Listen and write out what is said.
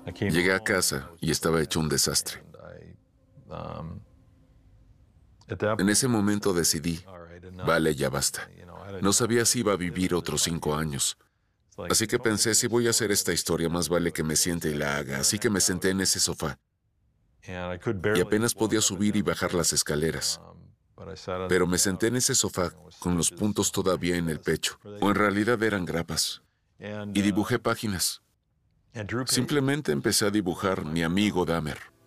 Llegué a casa y estaba hecho un desastre. En ese momento decidí, vale, ya basta. No sabía si iba a vivir otros 5 años. Así que pensé, si voy a hacer esta historia, más vale que me siente y la haga. Así que me senté en ese sofá y apenas podía subir y bajar las escaleras. Pero me senté en ese sofá con los puntos todavía en el pecho, o en realidad eran grapas, y dibujé páginas. Simplemente empecé a dibujar mi amigo Dahmer.